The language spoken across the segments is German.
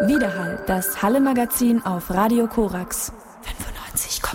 Widerhall, das Halle-Magazin auf Radio Korax 95,9.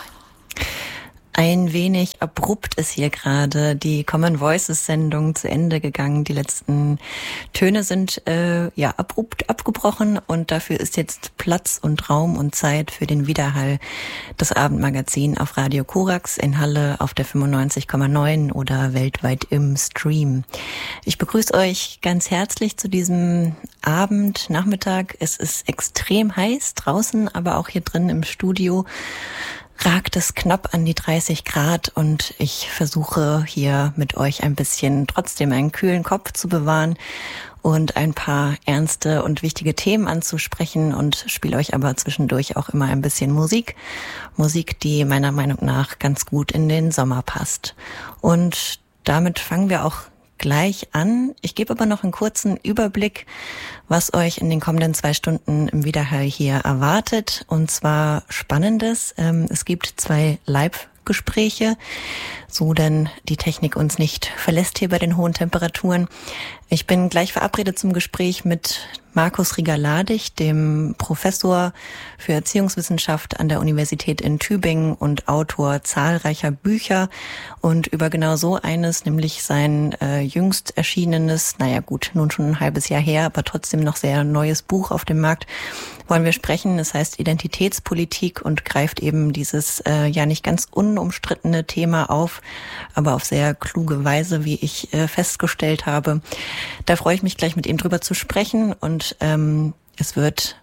Ein wenig abrupt ist hier gerade die Common Voices Sendung zu Ende gegangen. Die letzten Töne sind abrupt abgebrochen und dafür ist jetzt Platz und Raum und Zeit für den Widerhall, das Abendmagazin auf Radio Korax in Halle auf der 95,9 oder weltweit im Stream. Ich begrüße euch ganz herzlich zu diesem Abend, Nachmittag. Es ist extrem heiß draußen, aber auch hier drin im Studio ragt es knapp an die 30 Grad und ich versuche hier mit euch ein bisschen trotzdem einen kühlen Kopf zu bewahren und ein paar ernste und wichtige Themen anzusprechen und spiele euch aber zwischendurch auch immer ein bisschen Musik. Musik, die meiner Meinung nach ganz gut in den Sommer passt. Und damit fangen wir auch gleich an. Ich gebe aber noch einen kurzen Überblick, was euch in den kommenden 2 Stunden im Widerhall hier erwartet. Und zwar Spannendes. Es gibt 2 Live-Gespräche, so denn die Technik uns nicht verlässt hier bei den hohen Temperaturen. Ich bin gleich verabredet zum Gespräch mit Markus Rieger-Ladig, dem Professor für Erziehungswissenschaft an der Universität in Tübingen und Autor zahlreicher Bücher. Und über genau so eines, nämlich sein jüngst erschienenes, nun schon ein halbes Jahr her, aber trotzdem noch sehr neues Buch auf dem Markt, wollen wir sprechen. Es heißt Identitätspolitik und greift eben dieses nicht ganz unumstrittene Thema auf, aber auf sehr kluge Weise, wie ich festgestellt habe. Da freue ich mich gleich mit ihm drüber zu sprechen und es wird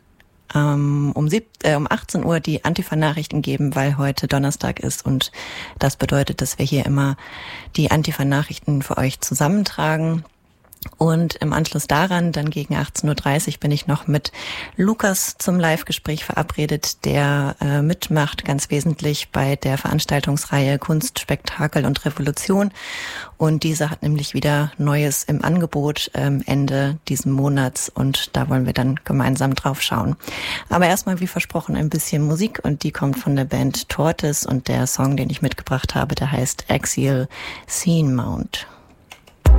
um 18 Uhr die Antifa-Nachrichten geben, weil heute Donnerstag ist und das bedeutet, dass wir hier immer die Antifa-Nachrichten für euch zusammentragen. Und im Anschluss daran, dann gegen 18.30 Uhr, bin ich noch mit Lukas zum Live-Gespräch verabredet, der mitmacht ganz wesentlich bei der Veranstaltungsreihe Kunst, Spektakel und Revolution. Und diese hat nämlich wieder Neues im Angebot Ende diesen Monats und da wollen wir dann gemeinsam drauf schauen. Aber erstmal, wie versprochen, ein bisschen Musik und die kommt von der Band Tortoise und der Song, den ich mitgebracht habe, der heißt Axial Scene Mount.